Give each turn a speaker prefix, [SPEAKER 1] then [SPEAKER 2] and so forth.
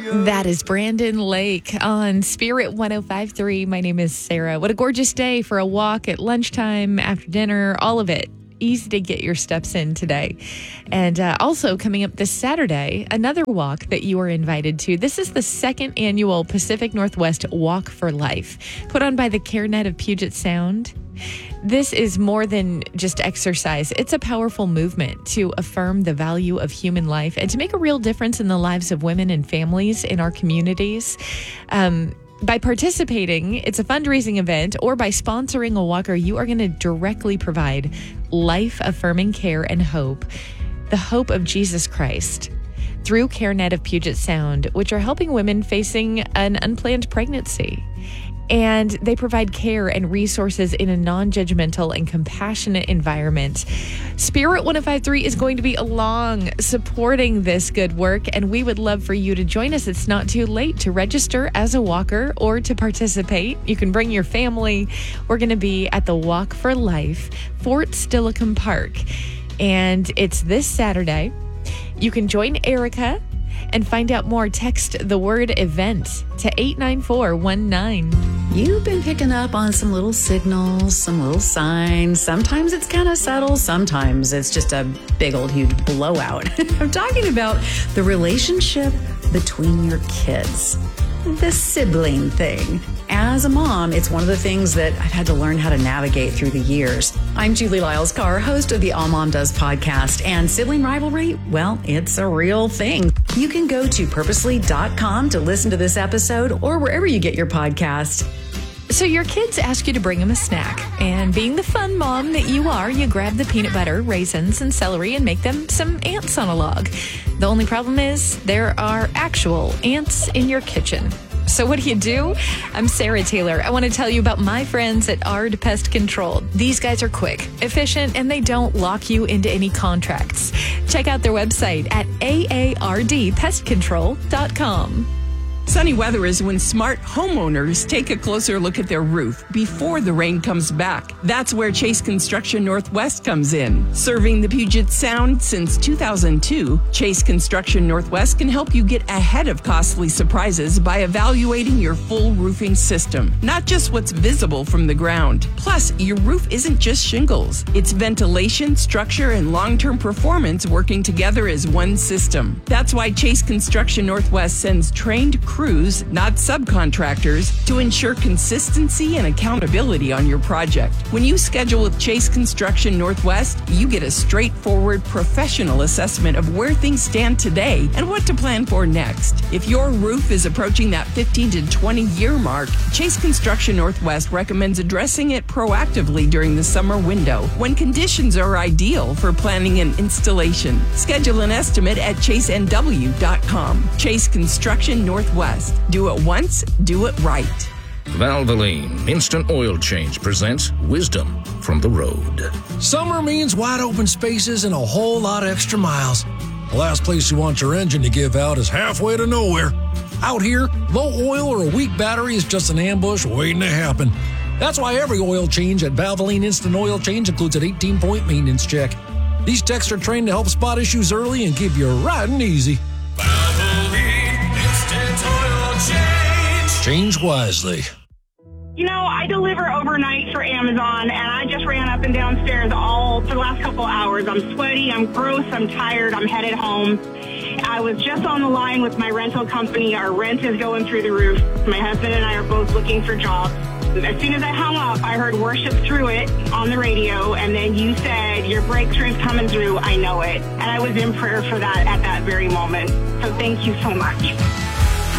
[SPEAKER 1] That is Brandon Lake on Spirit 105.3. My name is Sarah. What a gorgeous day for a walk at lunchtime, after dinner, all of it. Easy to get your steps in today. And also coming up this Saturday, another walk that you are invited to. This is the second annual Pacific Northwest Walk for Life, put on by the CareNet of Puget Sound. This is more than just exercise. It's a powerful movement to affirm the value of human life and to make a real difference in the lives of women and families in our communities. By participating, it's a fundraising event, or by sponsoring a walker, you are going to directly provide life-affirming care and hope, the hope of Jesus Christ, through CareNet of Puget Sound, which are helping women facing an unplanned pregnancy. And they provide care and resources in a non-judgmental and compassionate environment. Spirit 105.3 is going to be along supporting this good work, and we would love for you to join us. It's not too late to register as a walker or to participate. You can bring your family. We're going to be at the Walk for Life, Fort Steilacoom Park, and it's this Saturday. You can join Erica and find out more. Text the word event to 89419.
[SPEAKER 2] You've been picking up on some little signals, some little signs. Sometimes it's kind of subtle. Sometimes it's just a big old huge blowout. I'm talking about the relationship between your kids, the sibling thing. As a mom, it's one of the things that I've had to learn how to navigate through the years. I'm Julie Lyles-Carr, host of the All Mom Does podcast, and sibling rivalry, well, it's a real thing. You can go to purposely.com to listen to this episode or wherever you get your podcast.
[SPEAKER 1] So your kids ask you to bring them a snack, and being the fun mom that you are, you grab the peanut butter, raisins, and celery and make them some ants on a log. The only problem is there are actual ants in your kitchen. So what do? I'm Sarah Taylor. I want to tell you about my friends at ARD Pest Control. These guys are quick, efficient, and they don't lock you into any contracts. Check out their website at aardpestcontrol.com.
[SPEAKER 3] Sunny weather is when smart homeowners take a closer look at their roof before the rain comes back. That's where Chase Construction Northwest comes in. Serving the Puget Sound since 2002, Chase Construction Northwest can help you get ahead of costly surprises by evaluating your full roofing system, not just what's visible from the ground. Plus, your roof isn't just shingles. It's ventilation, structure, and long-term performance working together as one system. That's why Chase Construction Northwest sends trained crews, not subcontractors, to ensure consistency and accountability on your project. When you schedule with Chase Construction Northwest, you get a straightforward, professional assessment of where things stand today and what to plan for next. If your roof is approaching that 15 to 20 year mark, Chase Construction Northwest recommends addressing it proactively during the summer window, when conditions are ideal for planning an installation. Schedule an estimate at chasenw.com. Chase Construction Northwest. Do it once, do it right.
[SPEAKER 4] Valvoline Instant Oil Change presents Wisdom from the Road.
[SPEAKER 5] Summer means wide open spaces and a whole lot of extra miles. The last place you want your engine to give out is halfway to nowhere. Out here, low oil or a weak battery is just an ambush waiting to happen. That's why every oil change at Valvoline Instant Oil Change includes an 18-point maintenance check. These techs are trained to help spot issues early and keep you riding easy. Change wisely.
[SPEAKER 6] You know, I deliver overnight for Amazon, and I just ran up and downstairs all for the last couple hours. I'm sweaty, I'm gross, I'm tired, I'm headed home. I was just on the line with my rental company. Our rent is going through the roof. My husband and I are both looking for jobs. As soon as I hung up, I heard Worship Through It on the radio, and then you said, your breakthrough's coming through, I know it. And I was in prayer for that at that very moment. So thank you so much.